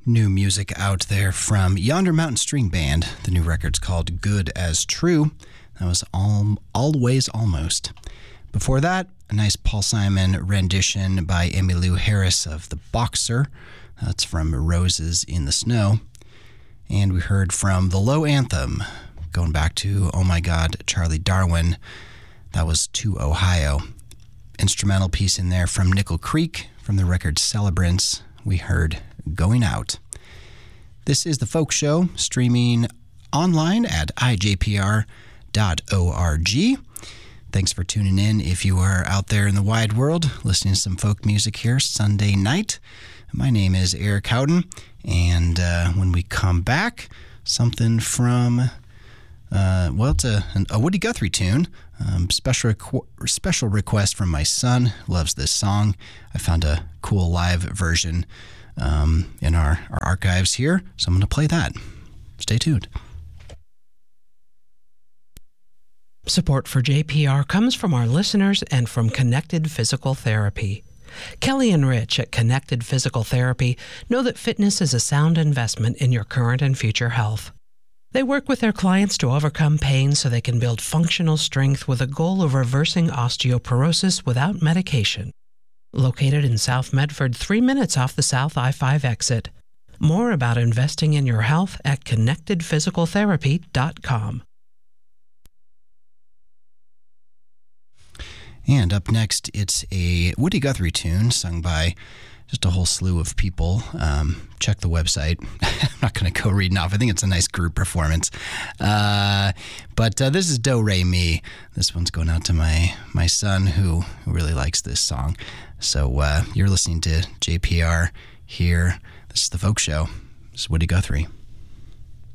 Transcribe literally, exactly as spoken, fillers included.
New music out there from Yonder Mountain String Band. The new record's called Good as True. That was all, Always Almost. Before that, a nice Paul Simon rendition by Emmylou Harris of The Boxer. That's from Roses in the Snow. And we heard from the Low Anthem, going back to Oh My God, Charlie Darwin. That was To Ohio. Instrumental piece in there from Nickel Creek from the record Celebrants. We heard Going Out. This is The Folk Show, streaming online at I J P R dot org. Thanks for tuning in if you are out there in the wide world listening to some folk music here Sunday night. My name is Eric Howden, and uh, when we come back, something from, uh, well, it's a, a Woody Guthrie tune. Um, special requ- special request from my son. Loves this song. I found a cool live version um, in our, our archives here, so I'm going to play that. Stay tuned. Support for J P R comes from our listeners and from Connected Physical Therapy. Kelly and Rich at Connected Physical Therapy know that fitness is a sound investment in your current and future health. They work with their clients to overcome pain so they can build functional strength with a goal of reversing osteoporosis without medication. Located in South Medford, three minutes off the South I five exit. More about investing in your health at connected physical therapy dot com. And up next, it's a Woody Guthrie tune sung by just a whole slew of people. Um, check the website. I'm not going to go reading off. I think it's a nice group performance. Uh, but uh, this is Do Re Mi. This one's going out to my my son who, who really likes this song. So uh, you're listening to J P R here. This is The Folk Show. This is Woody Guthrie.